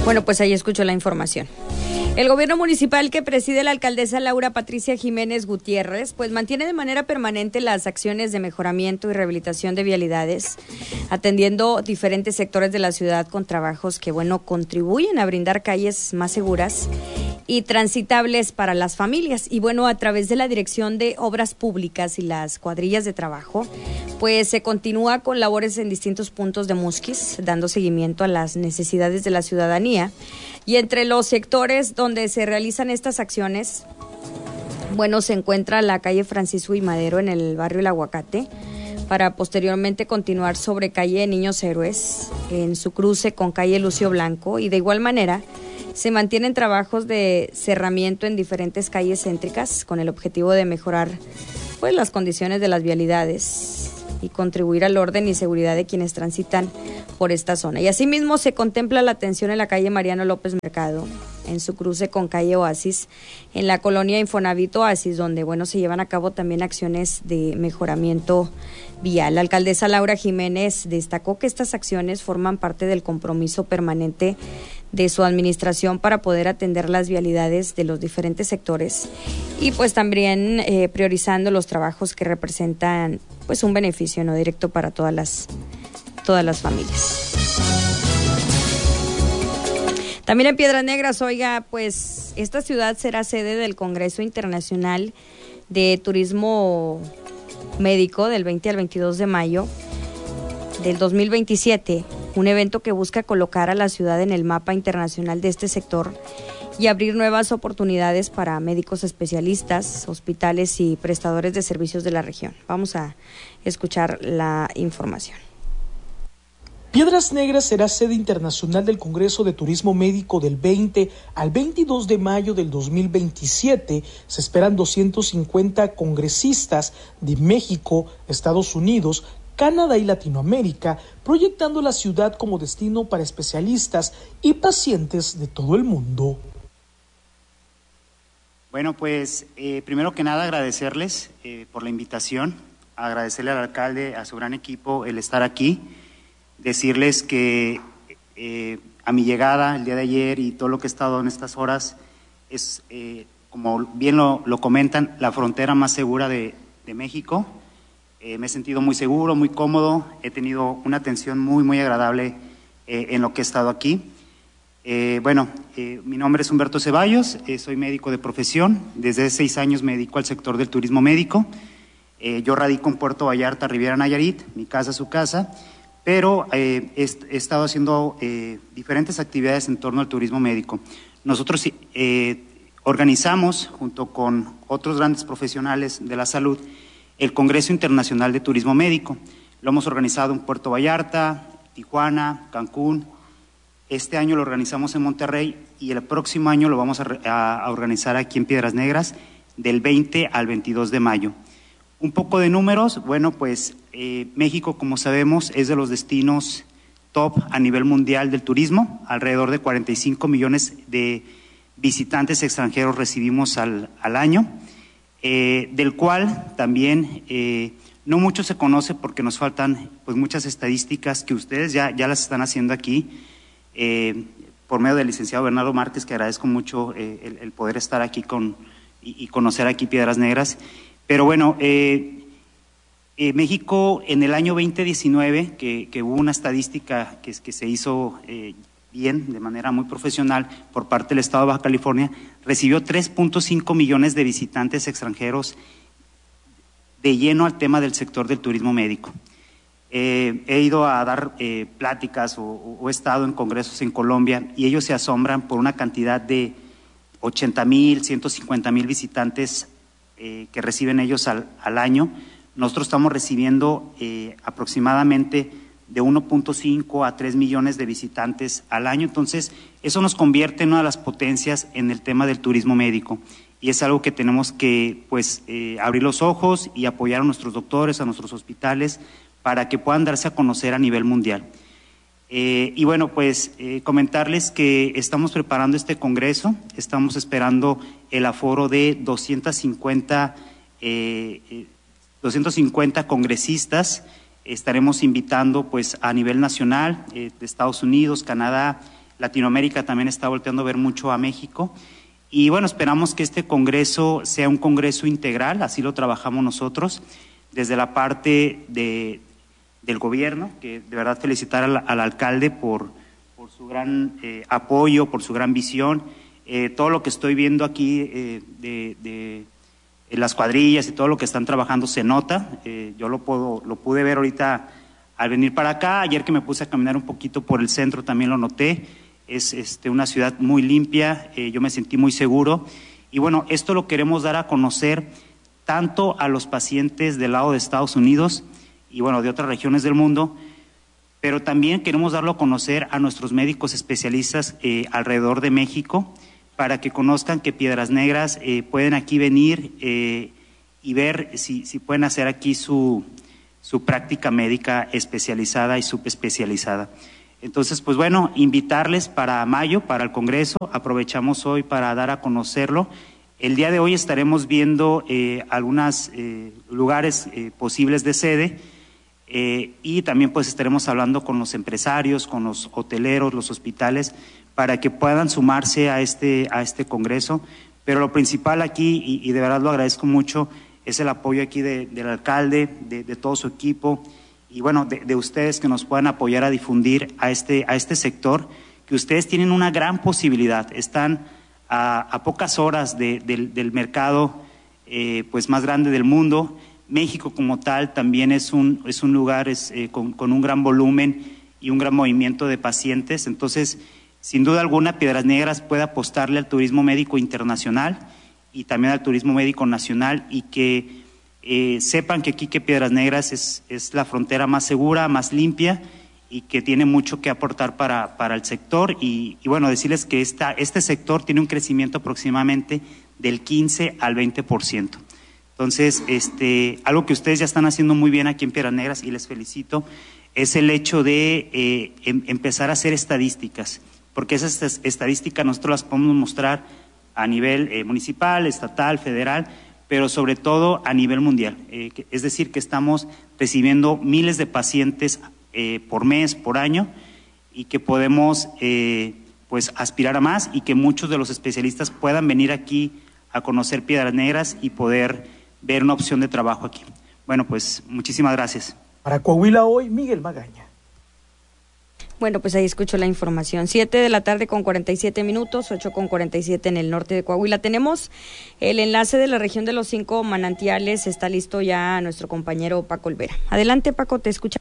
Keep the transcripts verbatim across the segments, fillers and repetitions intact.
Bueno, pues ahí escuchó la información. El gobierno municipal que preside la alcaldesa Laura Patricia Jiménez Gutiérrez, pues mantiene de manera permanente las acciones de mejoramiento y rehabilitación de vialidades, atendiendo diferentes sectores de la ciudad con trabajos que, bueno, contribuyen a brindar calles más seguras y transitables para las familias. Y bueno, a través de la Dirección de Obras Públicas y las cuadrillas de trabajo, pues se continúa con labores en distintos puntos de Musquis, dando seguimiento a las necesidades de la ciudadanía. Y entre los sectores donde se realizan estas acciones, bueno, se encuentra la calle Francisco y Madero en el barrio El Aguacate, para posteriormente continuar sobre calle Niños Héroes, en su cruce con calle Lucio Blanco, y de igual manera se mantienen trabajos de cerramiento en diferentes calles céntricas con el objetivo de mejorar, pues, las condiciones de las vialidades y contribuir al orden y seguridad de quienes transitan por esta zona. Y asimismo se contempla la atención en la calle Mariano López Mercado, en su cruce con calle Oasis, en la colonia Infonavit Oasis, donde, bueno, se llevan a cabo también acciones de mejoramiento vial. La alcaldesa Laura Jiménez destacó que estas acciones forman parte del compromiso permanente de su administración para poder atender las vialidades de los diferentes sectores y pues también eh, priorizando los trabajos que representan, pues, un beneficio no directo para todas las todas las familias. También en Piedras Negras, oiga, pues esta ciudad será sede del Congreso Internacional de Turismo Médico del veinte al veintidós de mayo del dos mil veintisiete, un evento que busca colocar a la ciudad en el mapa internacional de este sector y abrir nuevas oportunidades para médicos especialistas, hospitales y prestadores de servicios de la región. Vamos a escuchar la información. Piedras Negras será sede internacional del Congreso de Turismo Médico del veinte al veintidós de mayo del dos mil veintisiete. Se esperan doscientos cincuenta congresistas de México, Estados Unidos, Canadá y Latinoamérica, proyectando la ciudad como destino para especialistas y pacientes de todo el mundo. Bueno, pues eh, primero que nada agradecerles eh, por la invitación, agradecerle al alcalde, a su gran equipo el estar aquí, decirles que eh, a mi llegada el día de ayer y todo lo que he estado en estas horas es, eh, como bien lo, lo comentan, la frontera más segura de, de México. Eh, me he sentido muy seguro, muy cómodo, he tenido una atención muy, muy agradable eh, en lo que he estado aquí. Eh, bueno, eh, mi nombre es Humberto Ceballos, eh, soy médico de profesión, desde hace seis años me dedico al sector del turismo médico. Eh, yo radico en Puerto Vallarta, Riviera Nayarit, mi casa es su casa, pero eh, he, he estado haciendo eh, diferentes actividades en torno al turismo médico. Nosotros eh, organizamos, junto con otros grandes profesionales de la salud, el Congreso Internacional de Turismo Médico. Lo hemos organizado en Puerto Vallarta, Tijuana, Cancún. Este año lo organizamos en Monterrey y el próximo año lo vamos a, a, a organizar aquí en Piedras Negras del veinte al veintidós de mayo. Un poco de números, bueno, pues eh, México, como sabemos, es de los destinos top a nivel mundial del turismo. Alrededor de cuarenta y cinco millones de visitantes extranjeros recibimos al, al año, eh, del cual también eh, no mucho se conoce porque nos faltan, pues, muchas estadísticas que ustedes ya, ya las están haciendo aquí, eh, por medio del licenciado Bernardo Márquez, que agradezco mucho eh, el, el poder estar aquí con, y, y conocer aquí Piedras Negras. Pero bueno, eh, eh, México en el año veinte diecinueve, que, que hubo una estadística que, que se hizo eh, bien, de manera muy profesional, por parte del Estado de Baja California, recibió tres punto cinco millones de visitantes extranjeros de lleno al tema del sector del turismo médico. Eh, he ido a dar eh, pláticas o, o he estado en congresos en Colombia y ellos se asombran por una cantidad de ochenta mil, ciento cincuenta mil visitantes Eh, que reciben ellos al, al año. Nosotros estamos recibiendo eh, aproximadamente de uno punto cinco a tres millones de visitantes al año. Entonces, eso nos convierte en una de las potencias en el tema del turismo médico y es algo que tenemos que, pues, eh, abrir los ojos y apoyar a nuestros doctores, a nuestros hospitales, para que puedan darse a conocer a nivel mundial. Eh, y bueno, pues eh, comentarles que estamos preparando este congreso, estamos esperando el aforo de doscientos cincuenta, eh, eh, doscientos cincuenta congresistas. Estaremos invitando, pues, a nivel nacional, eh, de Estados Unidos, Canadá, Latinoamérica también está volteando a ver mucho a México. Y bueno, esperamos que este congreso sea un congreso integral, así lo trabajamos nosotros, desde la parte de, del gobierno, que de verdad felicitar al, al alcalde por, por su gran eh, apoyo, por su gran visión. Eh, todo lo que estoy viendo aquí eh, de, de las cuadrillas y todo lo que están trabajando se nota. Eh, yo lo, puedo, lo pude ver ahorita al venir para acá. Ayer que me puse a caminar un poquito por el centro también lo noté. Es este, una ciudad muy limpia, eh, yo me sentí muy seguro. Y bueno, esto lo queremos dar a conocer tanto a los pacientes del lado de Estados Unidos y bueno, de otras regiones del mundo, pero también queremos darlo a conocer a nuestros médicos especialistas eh, alrededor de México, para que conozcan que Piedras Negras eh, pueden aquí venir eh, y ver si, si pueden hacer aquí su, su práctica médica especializada y subespecializada. Entonces, pues bueno, invitarles para mayo, para el Congreso, aprovechamos hoy para dar a conocerlo. El día de hoy estaremos viendo eh, algunos eh, lugares eh, posibles de sede eh, y también pues estaremos hablando con los empresarios, con los hoteleros, los hospitales, para que puedan sumarse a este, a este Congreso. Pero lo principal aquí, y, y de verdad lo agradezco mucho, es el apoyo aquí de, del alcalde, de, de todo su equipo, y bueno, de, de ustedes que nos puedan apoyar a difundir a este, a este sector, que ustedes tienen una gran posibilidad, están a, a pocas horas de, de, del mercado eh, pues más grande del mundo. México como tal también es un, es un lugar es, eh, con, con un gran volumen y un gran movimiento de pacientes, entonces sin duda alguna Piedras Negras puede apostarle al turismo médico internacional y también al turismo médico nacional, y que Eh, sepan que aquí que Piedras Negras es, es la frontera más segura, más limpia, y que tiene mucho que aportar para, para el sector. Y, y bueno, decirles que esta, este sector tiene un crecimiento aproximadamente del quince al veinte por ciento. Entonces, este, algo que ustedes ya están haciendo muy bien aquí en Piedras Negras, y les felicito, es el hecho de eh, em, empezar a hacer estadísticas, porque esas estadísticas nosotros las podemos mostrar a nivel eh, municipal, estatal, federal, pero sobre todo a nivel mundial. Eh, que, es decir, que estamos recibiendo miles de pacientes eh, por mes, por año, y que podemos eh, pues aspirar a más, y que muchos de los especialistas puedan venir aquí a conocer Piedras Negras y poder ver una opción de trabajo aquí. Bueno, pues muchísimas gracias. Para Coahuila Hoy, Miguel Magaña. Bueno, pues ahí escucho la información. Siete de la tarde con cuarenta y siete minutos, ocho con cuarenta y siete en el norte de Coahuila. Tenemos el enlace de la región de los cinco manantiales. Está listo ya nuestro compañero Paco Olvera. Adelante, Paco, te escucha.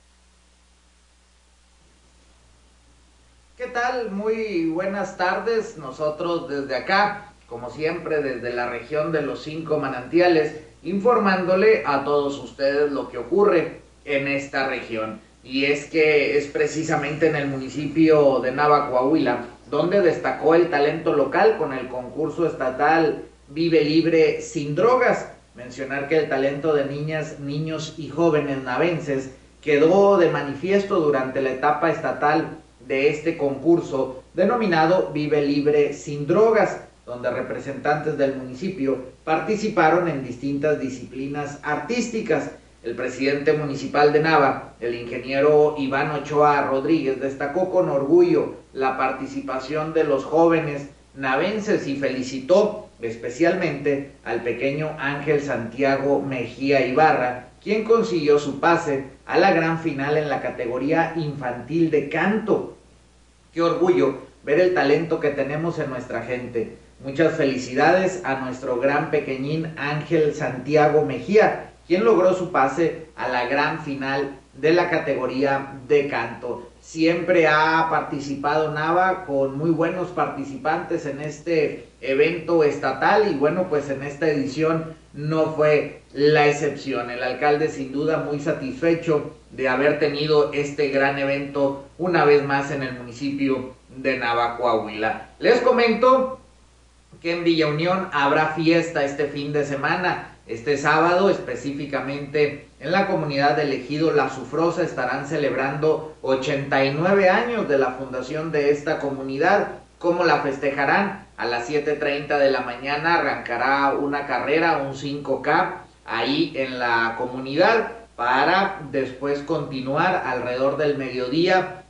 ¿Qué tal? Muy buenas tardes. Nosotros desde acá, como siempre, desde la región de los cinco manantiales, informándole a todos ustedes lo que ocurre en esta región. Y es que es precisamente en el municipio de Nava, Coahuila, donde destacó el talento local con el concurso estatal Vive Libre Sin Drogas. Mencionar que el talento de niñas, niños y jóvenes navenses quedó de manifiesto durante la etapa estatal de este concurso denominado Vive Libre Sin Drogas, donde representantes del municipio participaron en distintas disciplinas artísticas. El presidente municipal de Nava, el ingeniero Iván Ochoa Rodríguez, destacó con orgullo la participación de los jóvenes navenses y felicitó especialmente al pequeño Ángel Santiago Mejía Ibarra, quien consiguió su pase a la gran final en la categoría infantil de canto. Qué orgullo ver el talento que tenemos en nuestra gente. Muchas felicidades a nuestro gran pequeñín Ángel Santiago Mejía, quien logró su pase a la gran final de la categoría de canto. Siempre ha participado Nava con muy buenos participantes en este evento estatal, y bueno, pues en esta edición no fue la excepción. El alcalde sin duda muy satisfecho de haber tenido este gran evento una vez más en el municipio de Nava, Coahuila. Les comento que en Villa Unión habrá fiesta este fin de semana. Este sábado, específicamente en la comunidad de Ejido La Sufrosa, estarán celebrando ochenta y nueve años de la fundación de esta comunidad. ¿Cómo la festejarán? A las siete treinta de la mañana arrancará una carrera, un cinco K, ahí en la comunidad, para después continuar alrededor del mediodía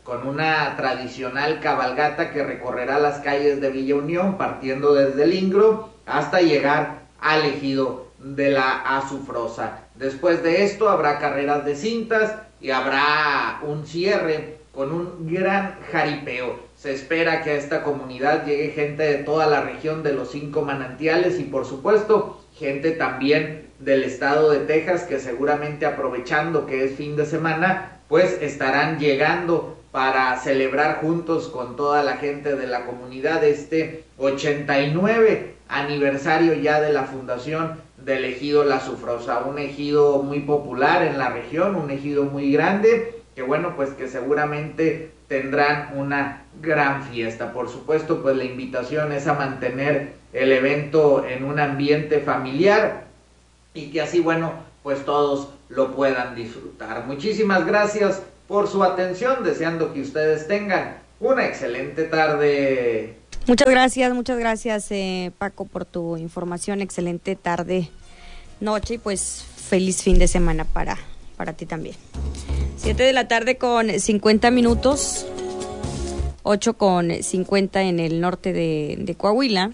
con una tradicional cabalgata que recorrerá las calles de Villa Unión, partiendo desde el Ingro hasta llegar al ejido de la Azufrosa. Después de esto habrá carreras de cintas y habrá un cierre con un gran jaripeo. Se espera que a esta comunidad llegue gente de toda la región de los cinco manantiales y por supuesto gente también del estado de Texas, que seguramente aprovechando que es fin de semana, pues estarán llegando para celebrar juntos con toda la gente de la comunidad este ochenta y nueve aniversario ya de la fundación del ejido La Azufrosa, un ejido muy popular en la región, un ejido muy grande, que bueno, pues que seguramente tendrán una gran fiesta. Por supuesto, pues la invitación es a mantener el evento en un ambiente familiar y que así, bueno, pues todos lo puedan disfrutar. Muchísimas gracias por su atención, deseando que ustedes tengan una excelente tarde. Muchas gracias, muchas gracias eh, Paco por tu información, excelente tarde, noche y pues feliz fin de semana para, para ti también. siete de la tarde con cincuenta minutos, ocho con cincuenta en el norte de, de Coahuila.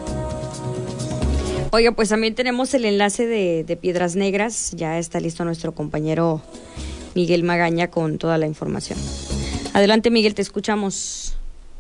Oiga, pues también tenemos el enlace de, de Piedras Negras, ya está listo nuestro compañero Miguel Magaña con toda la información. Adelante, Miguel, te escuchamos.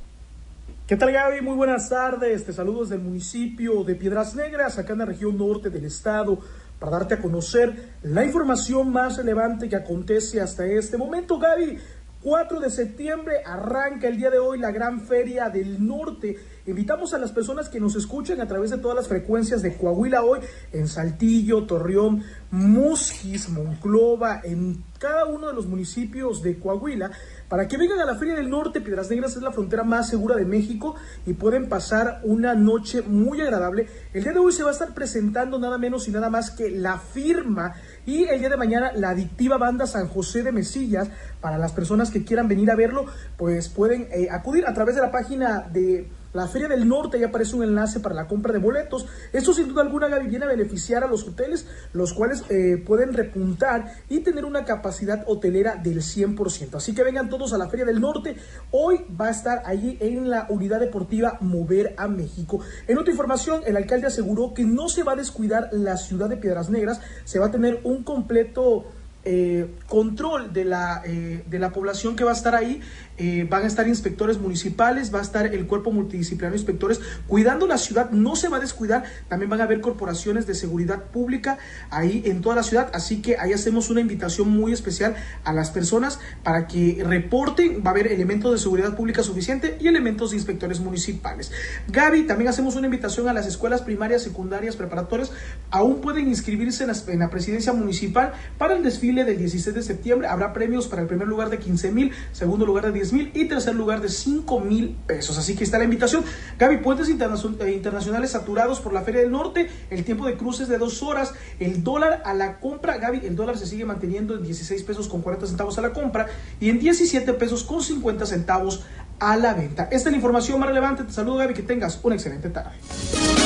¿Qué tal, Gaby? Muy buenas tardes. Te saludo desde el municipio de Piedras Negras, acá en la región norte del estado, para darte a conocer la información más relevante que acontece hasta este momento, Gaby. cuatro de septiembre arranca el día de hoy la Gran Feria del Norte. Invitamos a las personas que nos escuchan a través de todas las frecuencias de Coahuila hoy, en Saltillo, Torreón, Musquis, Monclova, en cada uno de los municipios de Coahuila, para que vengan a la Feria del Norte. Piedras Negras es la frontera más segura de México y pueden pasar una noche muy agradable. El día de hoy se va a estar presentando nada menos y nada más que La Firma, y el día de mañana la adictiva banda San José de Mesillas. Para las personas que quieran venir a verlo, pues pueden eh, acudir a través de la página de la Feria del Norte, ya aparece un enlace para la compra de boletos. Esto sin duda alguna, Gaby, viene a beneficiar a los hoteles, los cuales eh, pueden repuntar y tener una capacidad hotelera del cien por ciento. Así que vengan todos a la Feria del Norte. Hoy va a estar allí en la unidad deportiva Mover a México. En otra información, el alcalde aseguró que no se va a descuidar la ciudad de Piedras Negras, se va a tener un completo Eh, control de la, eh, de la población que va a estar ahí. Eh, van a estar inspectores municipales, va a estar el cuerpo multidisciplinario de inspectores cuidando la ciudad, no se va a descuidar. También van a haber corporaciones de seguridad pública ahí en toda la ciudad, así que ahí hacemos una invitación muy especial a las personas para que reporten. Va a haber elementos de seguridad pública suficiente y elementos de inspectores municipales. Gaby, también hacemos una invitación a las escuelas primarias, secundarias, preparatorias. Aún pueden inscribirse en la, en la presidencia municipal para el desfile del dieciséis de septiembre. Habrá premios para el primer lugar de quince mil, segundo lugar de diez mil y tercer lugar de cinco mil pesos. Así que está la invitación. Gaby, puentes internacionales saturados por la Feria del Norte. El tiempo de cruce es de dos horas. El dólar a la compra, Gaby, el dólar se sigue manteniendo en dieciséis pesos con cuarenta centavos a la compra y en diecisiete pesos con cincuenta centavos a la venta. Esta es la información más relevante. Te saludo, Gaby, que tengas una excelente tarde.